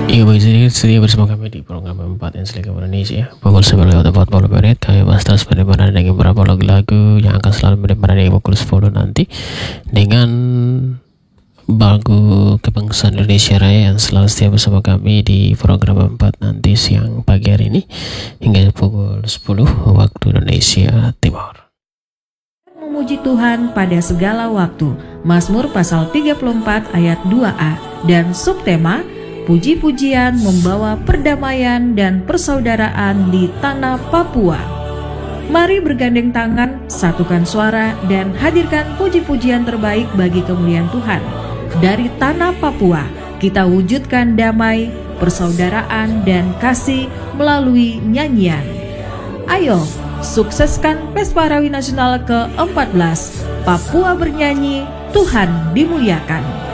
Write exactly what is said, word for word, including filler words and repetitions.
Iya, baik, sedikit setia bersama kami di program empat yang selika Indonesia. Pukul sepuluh lewat empat puluh menit kami bahas terus bagaimana dengan beberapa lagu-lagu yang akan selalu bagaimana di pukul sepuluh nanti dengan lagu kebangsaan Indonesia Raya yang selalu setia bersama kami di program empat nanti siang pagi hari ini hingga pukul sepuluh waktu Indonesia Timur. Memuji Tuhan pada segala waktu. Mazmur pasal tiga puluh empat ayat dua a dan subtema puji-pujian membawa perdamaian dan persaudaraan di tanah Papua. Mari bergandeng tangan, satukan suara, dan hadirkan puji-pujian terbaik bagi kemuliaan Tuhan. Dari tanah Papua, kita wujudkan damai, persaudaraan, dan kasih melalui nyanyian. Ayo, sukseskan Pesta Rawi Nasional ke empat belas. Papua bernyanyi, Tuhan dimuliakan.